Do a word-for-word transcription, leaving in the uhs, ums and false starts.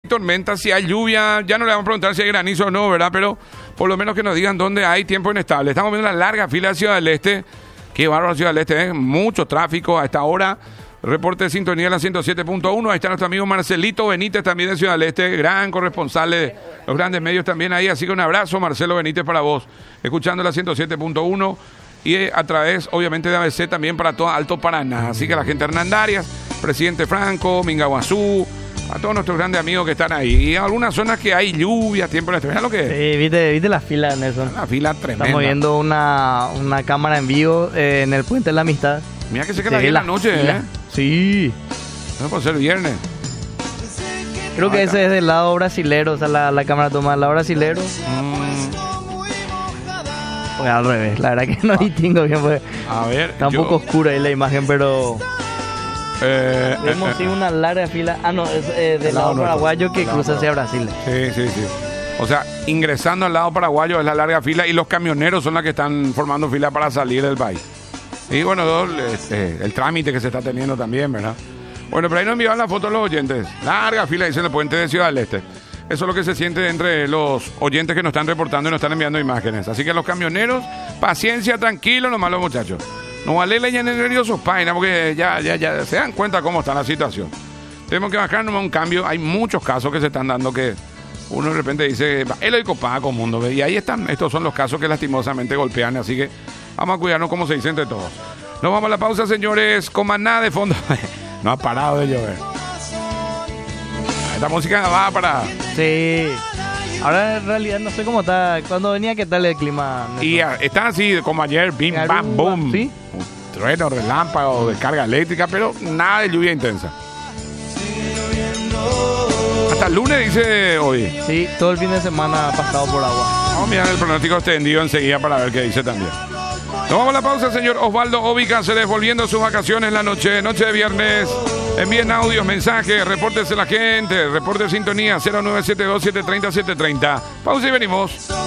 tormenta, si hay lluvia, ya no le vamos a preguntar si hay granizo o no, ¿verdad? Pero por lo menos que nos digan dónde hay tiempo inestable. Estamos viendo la larga fila de Ciudad del Este. Qué bárbaro Ciudad del Este, ¿eh? Mucho tráfico a esta hora. Reporte de sintonía de la ciento siete punto uno. Ahí está nuestro amigo Marcelito Benítez, también de Ciudad del Este, gran corresponsal de los grandes medios también ahí. Así que un abrazo, Marcelo Benítez, para vos, escuchando la ciento siete punto uno y eh, a través, obviamente, de A B C también para todo Alto Paraná. Así que la gente de Hernandarias, Presidente Franco, Mingaguazú, a todos nuestros grandes amigos que están ahí. Y en algunas zonas que hay lluvia, tiempo en ¿Sabes lo que es? Sí, viste, viste la fila, Nelson. La fila tremenda. Estamos viendo una, una cámara en vivo eh, en el Puente de la Amistad. Mira que se queda ahí en la noche, fila. ¿eh? Sí. No puede ser viernes. Creo que ese es del lado brasilero, o sea, la, la cámara toma del lado brasilero. Mm. Pues al revés, la verdad que no distingo bien, pues. A ver. Está un yo, poco oscura ahí la imagen, pero Eh, vemos eh, sí eh, una larga fila. Ah, no, es eh, del lado nuestro, paraguayo que del lado cruza hacia Brasil. Sí, sí, sí. O sea, ingresando al lado paraguayo es la larga fila y los camioneros son los que están formando fila para salir del país. Y bueno, este, el trámite que se está teniendo también, ¿verdad? Bueno, pero ahí nos enviaban la foto los oyentes. Larga fila, dice en el puente de Ciudad del Este. Eso es lo que se siente entre los oyentes que nos están reportando y nos están enviando imágenes. Así que los camioneros, paciencia, tranquilos, nomás los muchachos. No vale leña ni nerviosos, paina, porque ya, ya, ya se dan cuenta cómo está la situación. Tenemos que bajar nomás un cambio. Hay muchos casos que se están dando que uno de repente dice, el oico Paco, mundo. Y ahí están, estos son los casos que lastimosamente golpean. Así que vamos a cuidarnos como se dice entre todos. Nos vamos a la pausa, señores, con más nada de fondo. No ha parado de llover. Esta música va para... Sí. Ahora en realidad no sé cómo está. Cuando venía, ¿qué tal el clima? Nelson? Y ah, está así como ayer, bim, bam, boom. ¿Sí? Un trueno, relámpago, descarga eléctrica, pero nada de lluvia intensa. Hasta el lunes, dice hoy. Sí, todo el fin de semana ha pasado por agua. Vamos a mirar el pronóstico extendido enseguida para ver qué dice también. Nos vamos a la pausa, señor Osvaldo Ovica, se devolviendo sus vacaciones la noche, noche de viernes. Envíen audios, mensajes, repórtese la gente, reporte de sintonía cero nueve siete dos siete tres cero siete tres cero. Pausa y venimos.